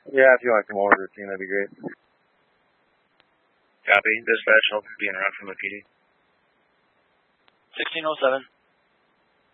Yeah, if you want to come over to the team, that'd be great. Copy. Dispatch, I'll be en route from the PD. 1607.